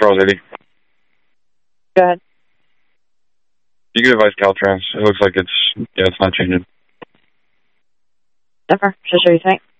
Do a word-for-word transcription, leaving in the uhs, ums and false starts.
Charles eighty. Go ahead. You can advise Caltrans. It looks like it's, yeah, it's not changing. Never. Should I show you tonight?